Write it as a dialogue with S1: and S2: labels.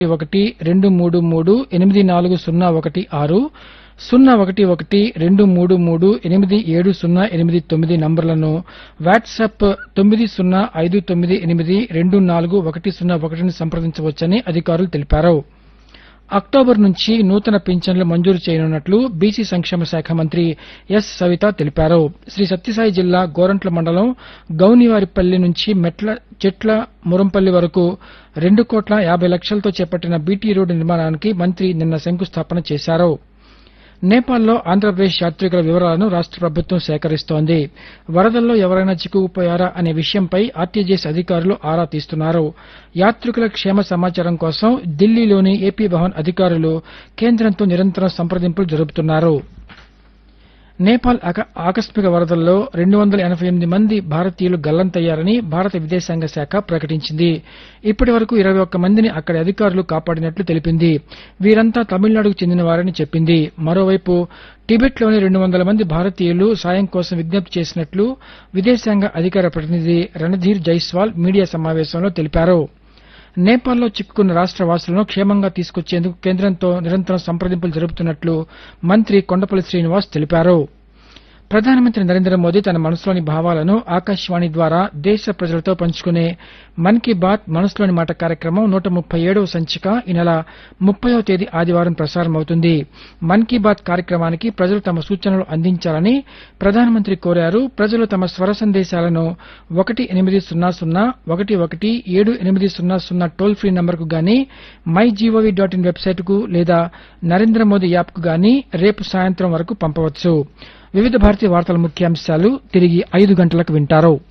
S1: 1-233-84016 011-233-87089 నంబర్లను వాట్సాప్ 9059824101ని సంప్రదించవచ్చని అధికారులు తెలిపారు. అక్టోబర్ నుంచి నూతన పింఛన్లు మంజూరు చేయనున్నట్లు బీసీ సంక్షేమ శాఖ మంత్రి ఎస్ సవిత తెలిపారు. శ్రీ సత్యసాయి జిల్లా గోరంట్ల మండలం గౌనివారిపల్లి నుంచి చెట్ల మురంపల్లి వరకు 2,50,00,000తో చేపట్టిన బీటీ రోడ్డు నిర్మాణానికి మంత్రి నిన్న శంకుస్థాపన చేశారు. నేపాల్లో ఆంధ్రప్రదేశ్ యాత్రికుల వివరాలను రాష్ట ప్రభుత్వం సేకరిస్తోంది. వరదల్లో ఎవరైనా చిక్కుకుపోయారా అనే విషయంపై ఆర్టీజీఎస్ అధికారులు ఆరా తీస్తున్నారు. యాత్రికుల క్షేమ సమాచారం కోసం ఢిల్లీలోని ఏపీ భవన్ అధికారులు కేంద్రంతో నిరంతరం సంప్రదింపులు జరుపుతున్నారు. నేపాల్ ఆకస్మిక వరదల్లో 288 మంది భారతీయులు గల్లంతయ్యారని భారత విదేశాంగ శాఖ ప్రకటించింది. ఇప్పటి వరకు 21 మందిని అక్కడి అధికారులు కాపాడినట్లు తెలిపింది. వీరంతా తమిళనాడుకు చెందిన వారని చెప్పింది. మరోవైపు టిబెట్లోని 200 మంది భారతీయులు సాయం కోసం విజ్ఞప్తి చేసినట్లు విదేశాంగ అధికార ప్రతినిధి రణధీర్ జైస్వాల్ మీడియా సమావేశంలో తెలిపారు. నేపాల్లో చిక్కుకున్న రాష్ట వాసులను క్షేమంగా తీసుకొచ్చేందుకు కేంద్రంతో నిరంతరం సంప్రదింపులు జరుపుతున్నట్లు మంత్రి కొండపల్లి శ్రీనివాస్ తెలిపారు. ప్రధానమంత్రి నరేంద్ర మోదీ తన మనసులోని భావాలను ఆకాశవాణి ద్వారా దేశ ప్రజలతో పంచుకునే మన్ కీ బాత్ మనసులోని మాట కార్యక్రమం 137వ సంచిక ఈ నెల 30వ తేదీ ఆదివారం ప్రసారమవుతుంది. మన్ కీ బాత్ కార్యక్రమానికి ప్రజలు తమ సూచనలు అందించాలని ప్రధానమంత్రి కోరారు. ప్రజలు తమ స్వర సందేశాలను 1-800-11-7800 టోల్ ఫ్రీ నంబర్కు గానీ MyGov.in వెబ్సైట్కు లేదా నరేంద్ర మోదీ యాప్కు గానీ రేపు సాయంత్రం వరకు పంపవచ్చు. వివిధ భారతీయ వార్తల ముఖ్యాంశాలు తిరిగి 5 గంటలకు వింటారు.